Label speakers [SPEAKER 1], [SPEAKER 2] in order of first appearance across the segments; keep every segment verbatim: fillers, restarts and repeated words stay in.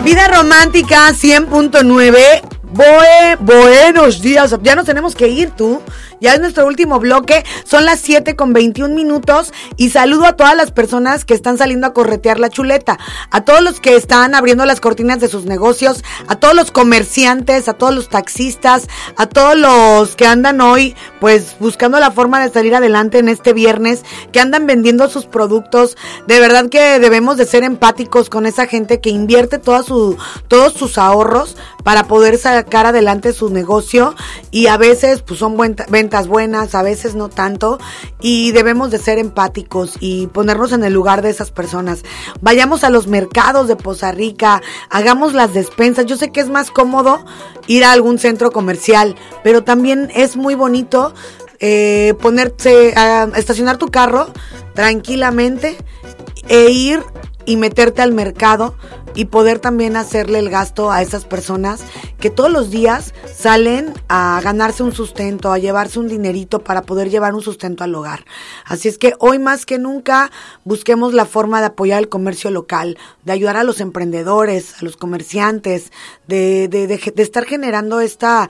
[SPEAKER 1] Vida Romántica cien punto nueve. Bue, buenos días. Ya nos tenemos que ir, tú. Ya es nuestro último bloque. Son las siete con veintiún minutos. Y saludo a todas las personas que están saliendo a corretear la chuleta. A todos los que están abriendo las cortinas de sus negocios. A todos los comerciantes. A todos los taxistas. A todos los que andan hoy, pues, buscando la forma de salir adelante en este viernes. Que andan vendiendo sus productos. De verdad que debemos de ser empáticos con esa gente que invierte toda su, todos sus ahorros para poder sacar adelante su negocio, y a veces pues son buen, ventas buenas, a veces no tanto, y debemos de ser empáticos y ponernos en el lugar de esas personas. Vayamos a los mercados de Poza Rica, hagamos las despensas. Yo sé que es más cómodo ir a algún centro comercial, pero también es muy bonito eh, ponerse a estacionar tu carro tranquilamente e ir y meterte al mercado y poder también hacerle el gasto a esas personas que todos los días salen a ganarse un sustento, a llevarse un dinerito para poder llevar un sustento al hogar. Así es que hoy más que nunca busquemos la forma de apoyar el comercio local, de ayudar a los emprendedores, a los comerciantes, de, de, de, de estar generando esta,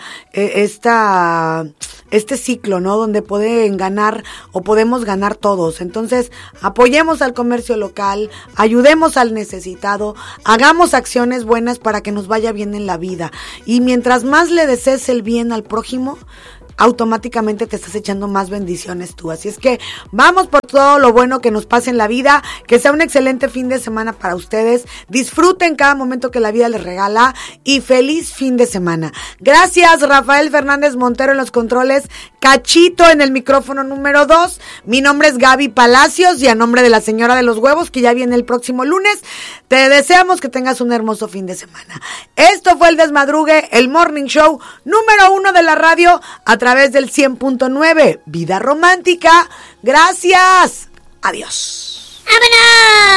[SPEAKER 1] esta, este ciclo, ¿no? Donde pueden ganar o podemos ganar todos. Entonces, apoyemos al comercio local, ayudemos al necesitado, hagamos acciones buenas para que nos vaya bien en la vida. Y mientras más le desees el bien al prójimo, automáticamente te estás echando más bendiciones tú. Así es que vamos por todo lo bueno que nos pase en la vida, que sea un excelente fin de semana para ustedes, disfruten cada momento que la vida les regala y feliz fin de semana. Gracias Rafael Fernández Montero en los controles, Cachito en el micrófono número dos, mi nombre es Gaby Palacios y a nombre de la señora de los huevos que ya viene el próximo lunes, te deseamos que tengas un hermoso fin de semana. Esto fue el Desmadrugue, el Morning Show número uno de la radio a través del cien punto nueve, Vida Romántica. Gracias. Adiós.
[SPEAKER 2] ¡Vámonos!